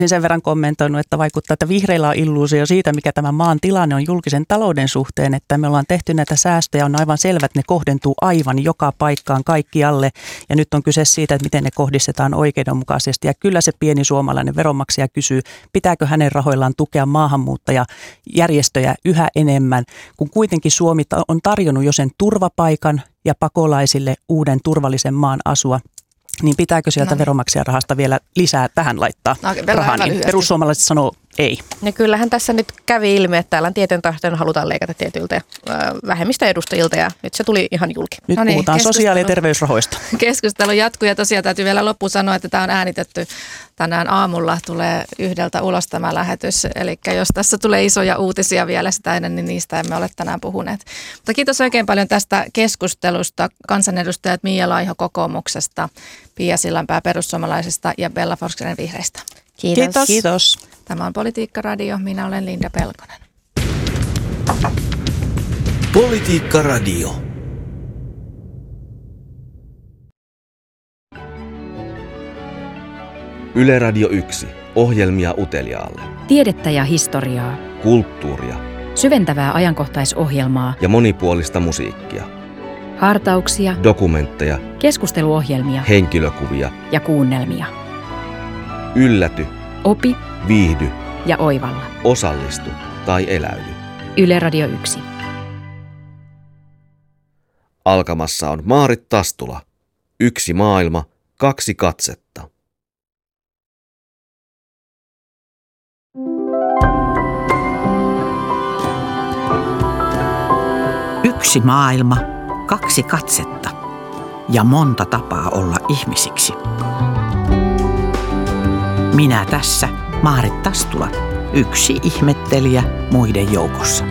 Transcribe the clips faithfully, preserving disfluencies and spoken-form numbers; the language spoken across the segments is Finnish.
sen verran kommentoinut, että vaikuttaa, että vihreillä on illuusio siitä, mikä tämä maan tilanne on julkisen talouden suhteen, että me ollaan tehty näitä säästöjä, on aivan selvä, että ne kohdentuu aivan joka paikkaan kaikkialle ja nyt on kyse siitä, että miten ne kohdistetaan oikeudenmukaisesti ja kyllä se pieni suomalainen veronmaksaja kysyy, pitääkö hänen rahoillaan tukea maahanmuuttajajärjestöjä yhä enemmän, kun kuitenkin Suomi on tarjonnut jo sen turvapaikan ja pakolaisille uuden turvallisen maan asua. Niin pitääkö sieltä no. veronmaksajan rahasta vielä lisää tähän laittaa no, rahaa? Niin perussuomalaiset sanoo ei. Ja kyllähän tässä nyt kävi ilmi, että täällä tieten tahtoen halutaan leikata tietyiltä vähemmistöedustajilta ja nyt se tuli ihan julki. Nyt no niin, puhutaan sosiaali- ja terveysrahoista. Keskustelu jatkuu ja tosiaan täytyy vielä loppuun sanoa, että tämä on äänitetty tänään aamulla. Tulee yhdeltä ulos tämä lähetys. Eli jos tässä tulee isoja uutisia vielä sitä ennen, niin niistä emme ole tänään puhuneet. Mutta kiitos oikein paljon tästä keskustelusta. Kansanedustajat Mia Laiho kokoomuksesta, Pia Sillanpää perussuomalaisista ja Bella Forsgren vihreistä. Kiitos. Kiitos. Kiitos. Tämä on Politiikka Radio. Minä olen Linda Pelkonen. Politiikka Radio. Yle Radio yksi. Ohjelmia uteliaalle. Tiedettä ja historiaa. Kulttuuria. Syventävää ajankohtaisohjelmaa. Ja monipuolista musiikkia. Hartauksia. Dokumentteja. Keskusteluohjelmia. Henkilökuvia. Ja kuunnelmia. Ylläty. Opi. Viihdy. Ja oivalla. Osallistu tai eläydy. Yle Radio yksi. Alkamassa on Maarit Tastula. Yksi maailma, kaksi katsetta. Yksi maailma, kaksi katsetta ja monta tapaa olla ihmisiksi. Minä tässä, Maarit Tastula, yksi ihmettelijä muiden joukossa.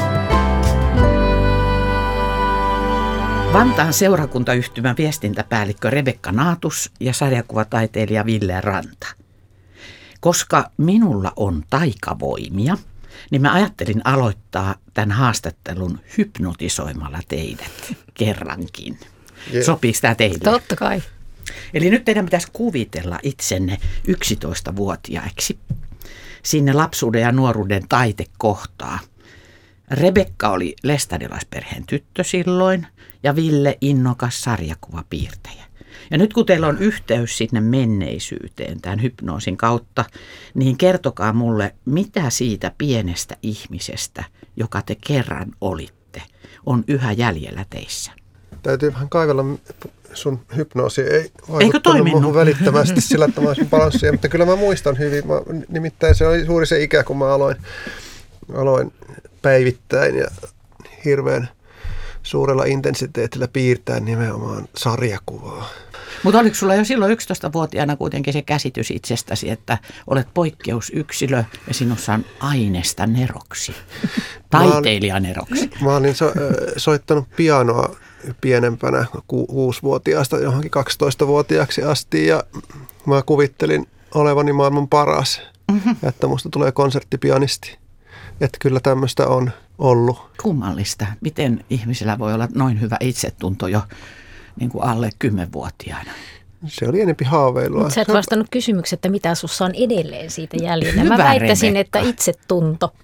Vantaan seurakuntayhtymän viestintäpäällikkö Rebekka Naatus ja sarjakuvataiteilija Ville Ranta. Koska minulla on taikavoimia, niin mä ajattelin aloittaa tämän haastattelun hypnotisoimalla teidät kerrankin. Yeah. Sopiiko tämä teille? Totta kai. Eli nyt teidän pitäisi kuvitella itsenne yksitoistavuotiaiksi sinne lapsuuden ja nuoruuden taitekohtaa. Rebekka oli lestadiolaisperheen tyttö silloin ja Ville innokas sarjakuvapiirtäjä. Ja nyt kun teillä on yhteys sinne menneisyyteen tämän hypnoosin kautta, niin kertokaa mulle, mitä siitä pienestä ihmisestä, joka te kerran olitte, on yhä jäljellä teissä. Täytyy vähän kaivella, sun hypnoosi ei vaikuttanut muuhun välittömästi sillä tavalla sun balanssia, mutta kyllä mä muistan hyvin. Mä, nimittäin se oli suuri se ikä, kun mä aloin, aloin päivittäin ja hirveän suurella intensiteetillä piirtää nimenomaan sarjakuvaa. Mutta oliko sulla jo silloin yksitoistavuotiaana kuitenkin se käsitys itsestäsi, että olet poikkeusyksilö ja sinussa on aineesta neroksi, taiteilijaneroksi? Mä, mä olin so, soittanut pianoa pienempänä ku, kuusivuotiaasta johonkin kaksitoistavuotiaaksi asti ja mä kuvittelin olevani maailman paras, mm-hmm. että musta tulee konserttipianisti. Että kyllä tämmöistä on ollut. Kummallista. Miten ihmisellä voi olla noin hyvä itsetunto jo niin kuin alle kymmenvuotiaana? Se oli enempi haaveilua. Mutta sä et vastannut kysymykseen, että mitä sussa on edelleen siitä jäljellä. Hyvä, mä väittäisin, Rebekka. että itsetunto.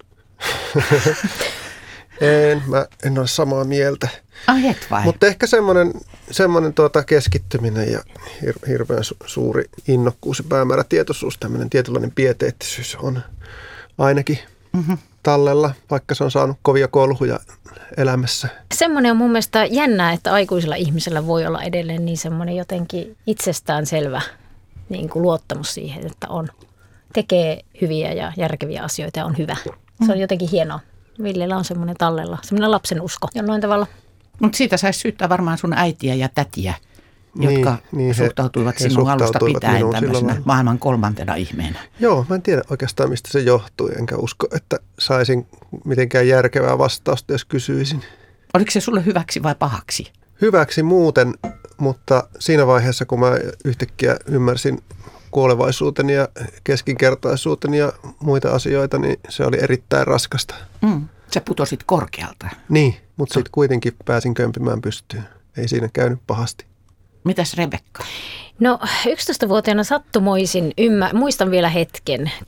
en, mä en ole samaa mieltä. Ai et vai? Mutta ehkä semmoinen, semmoinen tuota keskittyminen ja hir- hirveän su- suuri innokkuus ja päämäärätietoisuus, tämmöinen tietynlainen pieteettisyys on ainakin mm-hmm. tallella, vaikka se on saanut kovia kolhuja elämässä. Semmoinen on mun mielestä jännää, että aikuisella ihmisellä voi olla edelleen niin semmoinen jotenkin itsestäänselvä niin kuin luottamus siihen, että on, tekee hyviä ja järkeviä asioita ja on hyvä. Se on jotenkin hienoa. Villellä on semmoinen tallella, semmoinen lapsen usko jollain tavalla. Mutta siitä saisi syyttää varmaan sun äitiä ja tätiä, jotka niin, niin suhtautuivat he, sinun he alusta pitäen tämmöisenä silloin maailman kolmantena ihmeenä. Joo, mä en tiedä oikeastaan mistä se johtui, enkä usko, että saisin mitenkään järkevää vastausta, jos kysyisin. Oliko se sulle hyväksi vai pahaksi? Hyväksi muuten, mutta siinä vaiheessa, kun mä yhtäkkiä ymmärsin kuolevaisuuteni ja keskinkertaisuuteni ja muita asioita, niin se oli erittäin raskasta. Mm, sä putosit korkealta. Niin, mutta sitten kuitenkin pääsin kömpimään pystyyn. Ei siinä käynyt pahasti. Mitäs Rebekka? No yksitoistavuotiaana sattumoisin, ymmär, muistan vielä hetken,